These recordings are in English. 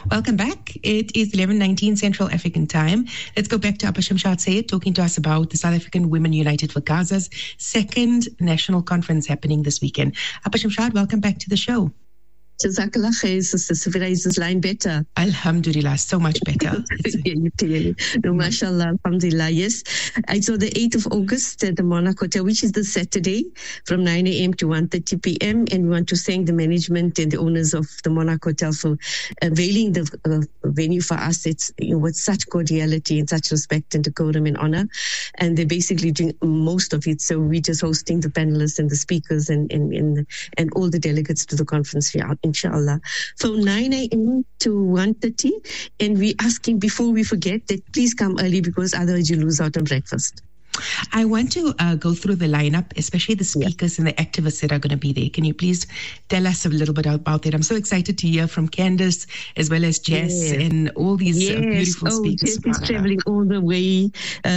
Welcome back. It is 11:19 Central African Time. Let's go back to Abba Shamshad Sayed talking to us about the South African Women United for Gaza's second national conference happening this weekend. Abba Shamshad, welcome back to the show. Jazakallah khair, Sister Safira. Is this line better? Alhamdulillah, so much better. No, mashallah, alhamdulillah, yes. I saw the 8th of August at the Monarch Hotel, which is this Saturday, from 9 a.m. to 1:30 p.m. And we want to thank the management and the owners of the Monarch Hotel for availing the venue for us. It's with such cordiality and such respect and decorum and honor. And they're basically doing most of it. So we're just hosting the panelists and the speakers and all the delegates to the conference here, inshallah, from 9 a.m. to 1:30. And we're asking, before we forget, that please come early because otherwise you lose out on breakfast. I want to go through the lineup, especially the speakers and the activists that are going to be there. Can you please tell us a little bit about that? I'm so excited to hear from Candace as well as Jess and all these beautiful speakers. Jess is traveling all the way.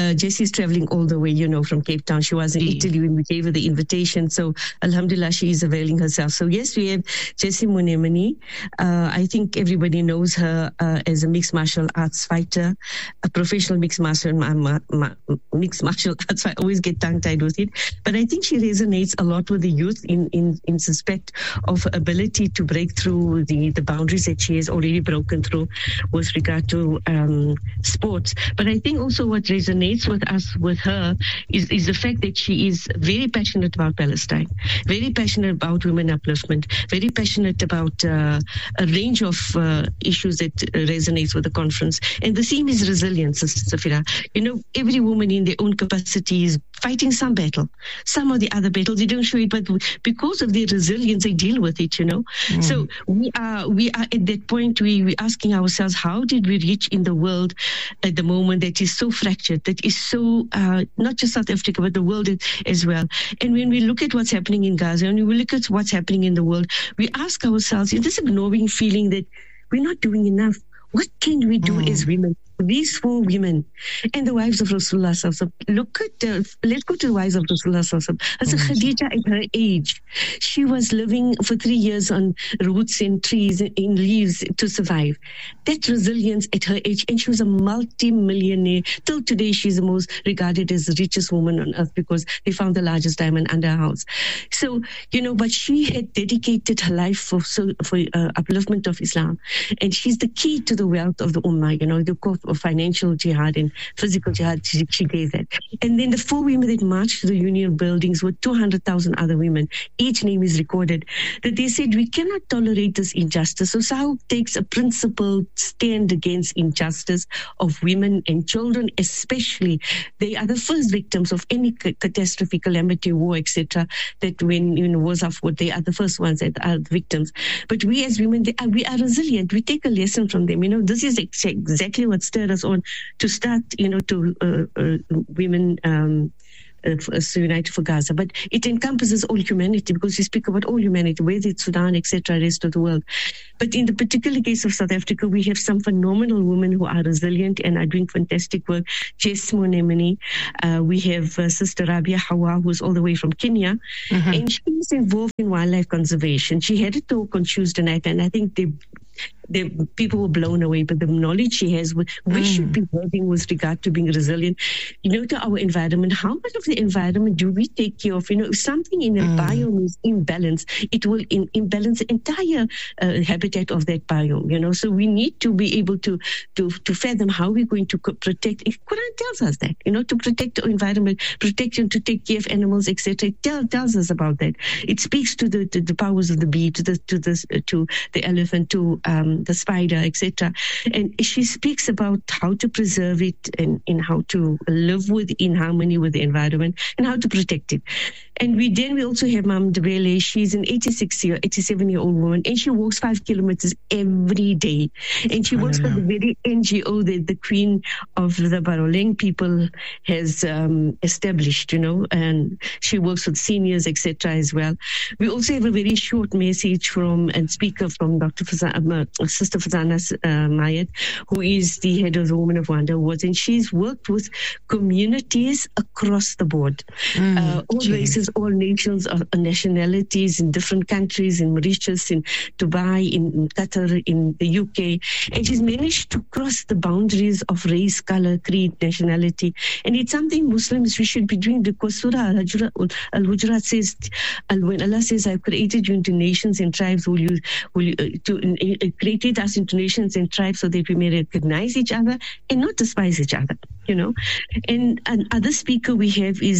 From Cape Town. She was in Italy when we gave her the invitation. So, alhamdulillah, she is availing herself. So, yes, we have Jessie Monemane. I think everybody knows her as a mixed martial arts fighter, a professional mixed martial arts. I always get tongue-tied with it. But I think she resonates a lot with the youth in respect of ability to break through the boundaries that she has already broken through with regard to sports. But I think also what resonates with her is the fact that she is very passionate about Palestine, very passionate about women upliftment, very passionate about a range of issues that resonates with the conference. And the theme is resilience, Sister Safira. Every woman in their own capacity is fighting some battle. Some of the other battles, they don't show it, but because of their resilience, they deal with it, So we are at that point where we're asking ourselves, how did we reach in the world at the moment that is so fractured, that is so, not just South Africa, but the world as well. And when we look at what's happening in Gaza, and we look at what's happening in the world, we ask ourselves, is this a gnawing feeling that we're not doing enough? What can we do as women? These 4 women and the wives of Rasulullah, let's go to the wives of Rasulullah. As Khadija at her age, she was living for 3 years on roots and trees and leaves to survive. That resilience at her age, and she was a multi-millionaire. Till today, she's the most regarded as the richest woman on earth because they found the largest diamond under her house. So, but she had dedicated her life for upliftment of Islam. And she's the key to the wealth of the Ummah, the core of financial jihad and physical jihad, she gave that. And then the 4 women that marched to the Union buildings with 200,000 other women, each name is recorded, that they said, we cannot tolerate this injustice. So SAHWC takes a principled stand against injustice of women and children, especially. They are the first victims of any catastrophe, calamity, war, etc. That when wars are fought, they are the first ones that are victims. But we as women, we are resilient. We take a lesson from them. This is exactly what stirred us on to start, women United for Gaza. But it encompasses all humanity because we speak about all humanity, whether it's Sudan, etc., rest of the world. But in the particular case of South Africa, we have some phenomenal women who are resilient and are doing fantastic work. Jess Monemane. We have Sister Rabia Hawa, who's all the way from Kenya. And she's involved in wildlife conservation. She had a talk on Tuesday night, and I think the people were blown away, but the knowledge she has, we should be having with regard to being resilient, to our environment. How much of the environment do we take care of? If something in a biome is imbalanced, it will imbalance the entire habitat of that biome, So we need to be able to fathom how we're going to protect. Quran tells us that, to protect the environment, protect and to take care of animals, etc. It tells us about that. It speaks to the powers of the bee, to the elephant, to the spider, etc. And she speaks about how to preserve it and how to live in harmony with the environment and how to protect it. And we also have Mam Debele. She's an 87-year-old woman, and she walks 5 kilometers every day. And she works for the very NGO that the Queen of the Baroleng people has established, and she works with seniors, etc. as well. We also have a very short message from Dr. Sister Fazana Mayat, who is the head of the Women of Wonder Awards, and she's worked with communities across the board, all races, represents all nations of nationalities in different countries, in Mauritius, in Dubai, in Qatar, in the UK. And she's managed to cross the boundaries of race, color, creed, nationality. And it's something Muslims, we should be doing, because Surah Al-Hujurat says, when Allah says, I've created you into nations and tribes, created us into nations and tribes so that we may recognize each other and not despise each other, you know. And another speaker we have is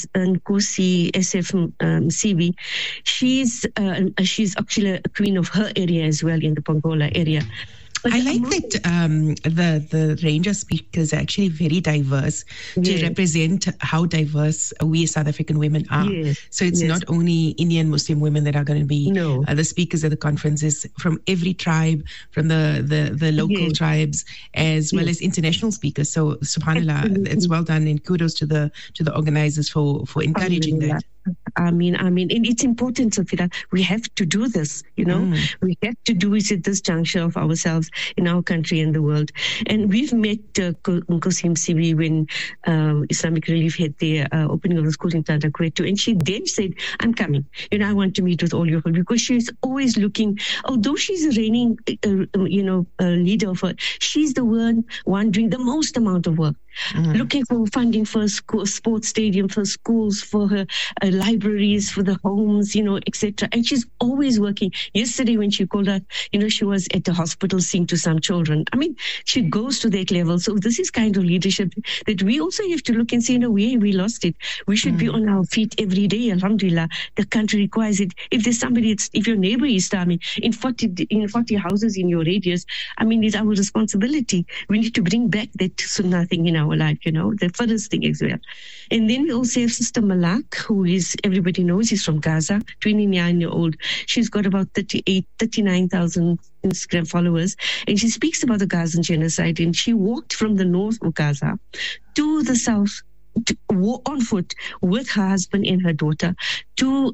Nkosi SF Msibi. She's actually a queen of her area as well, in the Pongola area. But I like that the range of speakers are actually very diverse to represent how diverse we South African women are. Yes. So it's not only Indian Muslim women that are going to be the speakers at the conferences, from every tribe, from the local tribes, as well as international speakers. So subhanallah, it's well done, and kudos to the organizers for encouraging that. I mean, and it's important, Safira. We have to do this, you know. We have to do it at this juncture of ourselves in our country and the world. And we've met Nkosi Msibi when Islamic Relief had their opening of the school in Tanda Kwetu, and she then said, I'm coming. You know, I want to meet with all your people, because she's always looking, although she's a reigning, leader of her, she's the one doing the most amount of work. Looking for funding for school, sports stadium, for schools, for her libraries, for the homes, you know, etc. And she's always working. Yesterday when she called out, you know, she was at the hospital seeing to some children. I mean, she goes to that level. So this is kind of leadership that we also have to look and say, no, we lost it. We should be on our feet every day. Alhamdulillah, the country requires it. If there's somebody, if your neighbor is starving in 40 houses in your radius, I mean, it's our responsibility. We need to bring back that sunnah thing in our life, you know, the first thing as well. And then we also have Sister Malak, who is, everybody knows, he's from Gaza, 29-year-old. She's got about 39,000 Instagram followers. And she speaks about the Gazan genocide. And she walked from the north of Gaza to the south, on foot with her husband and her daughter to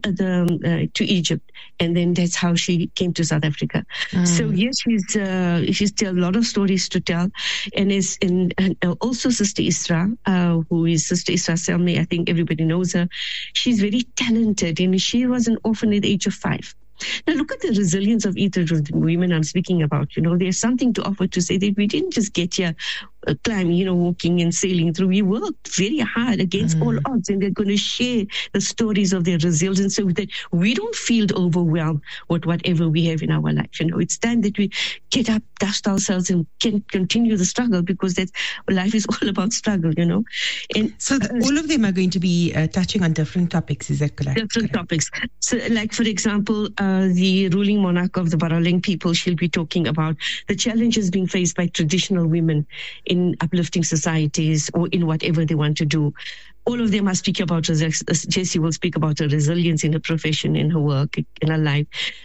Egypt, and then that's how she came to South Africa. So yes, she's tell a lot of stories to tell, and also Sister Isra, who is Sister Isra Selmi. I think everybody knows her. She's very talented, and she was an orphan at the age of 5. Now look at the resilience of each of the women I'm speaking about. You know, there's something to offer to say that we didn't just get here climbing, you know, walking and sailing through. We worked very hard against all odds, and they're going to share the stories of their resilience so that we don't feel overwhelmed with whatever we have in our life. You know, it's time that we get up, dust ourselves, and can continue the struggle, because that's life is all about struggle, you know. And so all of them are going to be touching on different topics, is that correct? Different topics. So, like for example, the ruling monarch of the Baraleng people, she'll be talking about the challenges being faced by traditional women in uplifting societies or in whatever they want to do. All of them are speaking about, Jessie will speak about her resilience in her profession, in her work, in her life.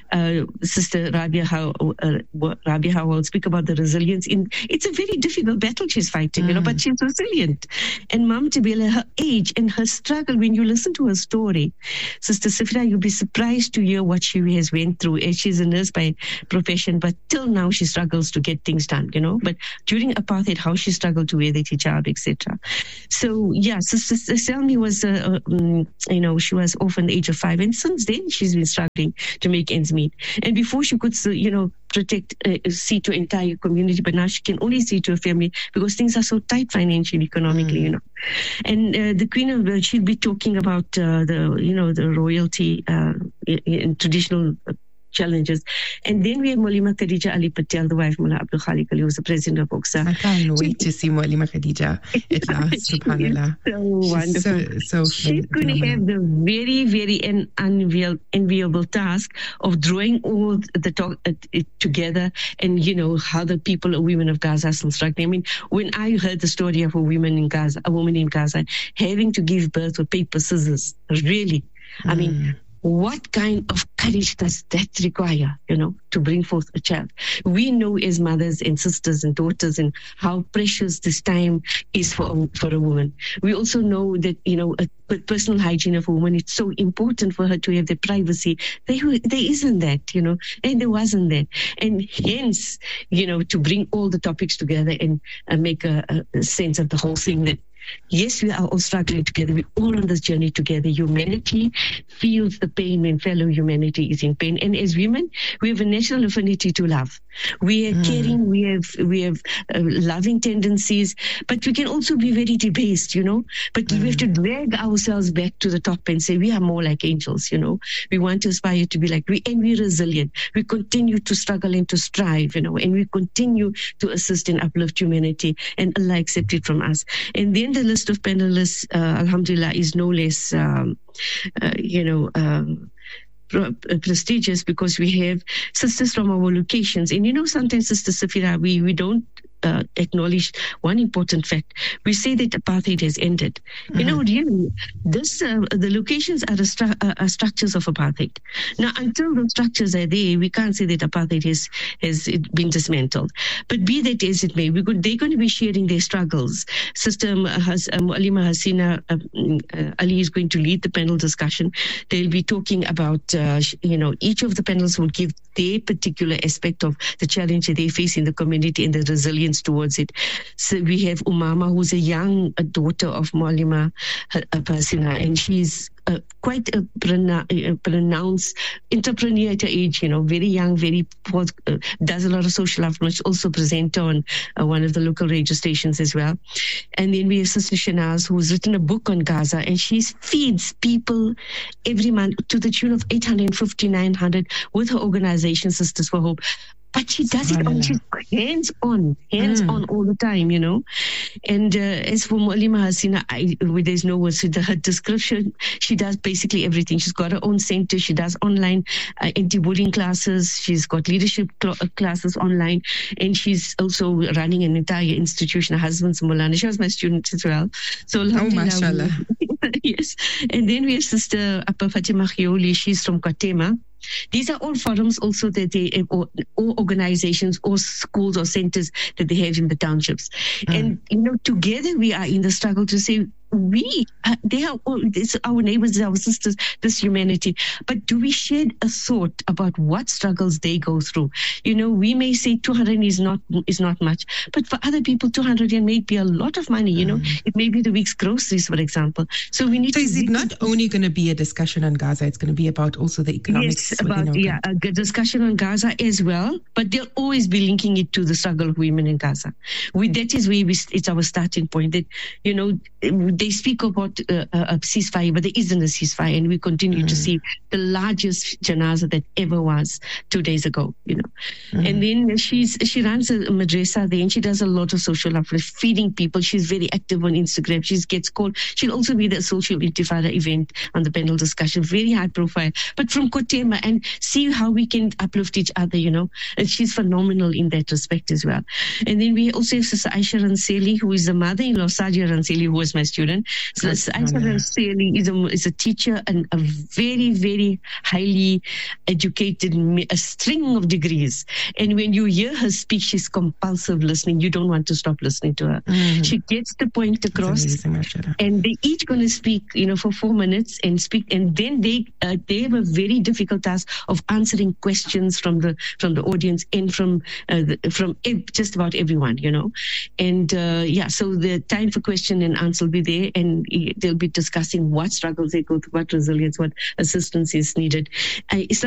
Sister Rabia Hawa will speak about the resilience it's a very difficult battle she's fighting, you know, but she's resilient. And Mam Tibela, her age and her struggle, when you listen to her story, Sister Safira, you'll be surprised to hear what she has went through. And she's a nurse by profession, but till now she struggles to get things done, you know. But during apartheid, how she struggled to wear the hijab, etc. So yeah, Sister Selmi was, she was orphaned at the age of 5, and since then she's been struggling to make ends meet. And before she could, see to entire community, but now she can only see to a family because things are so tight financially, economically, you know. And the Queen of, she'll be talking about the royalty in traditional challenges. And then we have Maulima Khadija Ali Patel, the wife of Mullah Abdul Khalik Ali, who's the president of Boxer. I can't wait to see Maulima Khadija at last, subhanAllah. So wonderful. So she's going to have the very, very enviable task of drawing all the talk together, and, you know, how the people, women of Gaza are still struggling. I mean, when I heard the story of a woman in Gaza having to give birth with paper scissors, really, I mean, what kind of courage does that require, you know, to bring forth a child? We know as mothers and sisters and daughters and how precious this time is for a woman. We also know that, you know, personal hygiene of a woman, it's so important for her to have the privacy. There isn't that, you know, and there wasn't that. And hence, you know, to bring all the topics together and make a sense of the whole thing, that yes, we are all struggling together. We're all on this journey together. Humanity feels the pain when fellow humanity is in pain. And as women, we have a natural affinity to love. We are caring, we have loving tendencies, but we can also be very debased, But we have to drag ourselves back to the top and say, we are more like angels, We want to aspire to be like, and we're resilient. We continue to struggle and to strive, and we continue to assist and uplift humanity, and Allah accept it from us. And then the list of panelists, alhamdulillah, is no less, prestigious, because we have sisters from our locations. And sometimes, Sister Safira, we don't acknowledge one important fact. We say that apartheid has ended. Really, the locations are structures of apartheid. Now, until those structures are there, we can't say that apartheid has been dismantled. But be that as it may, they're going to be sharing their struggles. Sister Muallima Hasina Ali is going to lead the panel discussion. They'll be talking about, each of the panels will give their particular aspect of the challenge that they face in the community and the resilience towards it. So we have Umama, who's a young daughter of Muallima Hasina, and she's quite a pronounced entrepreneur at her age, very young, does a lot of social outreach, also presenter on one of the local radio stations as well. And then we have Sister Shanaz, who's written a book on Gaza, and she feeds people every month to the tune of 850, 900 with her organization, Sisters for Hope. But she does it on, she's hands-on all the time, And as for Muallima Hasina, there's no words to her description. She does basically everything. She's got her own center. She does online anti-bullying classes. She's got leadership classes online. And she's also running an entire institution. Her husband's Mulana. She was my student as well. So, mashallah. Yes. And then we have Sister Appa Fatima Khioli. She's from Katema. These are all forums also that they, or organizations or schools or centers that they have in the townships. And, together we are in the struggle to say, they are all, it's our neighbors, our sisters, this humanity. But do we shed a thought about what struggles they go through? We may say 200 is not much, but for other people, 200 may be a lot of money. It may be the week's groceries, for example. So we need. So is it not only going to be a discussion on Gaza? It's going to be about also the economics. Yes, a discussion on Gaza as well. But they'll always be linking it to the struggle of women in Gaza. That is where it's our starting point. That they speak about a ceasefire, but there isn't a ceasefire, and we continue to see the largest janazah that ever was 2 days ago. And then she runs a madrasa there, and she does a lot of social uplift, feeding people. She's very active on Instagram. She gets called. She'll also be the social intifada event on the panel discussion, very high profile, but from Kotema, and see how we can uplift each other. And she's phenomenal in that respect as well. And then we also have Sister Aisha Ranseli, who is the mother-in-law of Sadia Ranseli, who was my student. So Aisha Ranseli is a teacher and a very, very highly educated, a string of degrees. And when you hear her speak, she's compulsive listening. You don't want to stop listening to her. She gets the point across, and they're each going to speak, for 4 minutes and speak. And then they have a very difficult task of answering questions from the audience and from just about everyone, And so the time for question and answer will be there, and they'll be discussing what struggles they go through, what resilience, what assistance is needed.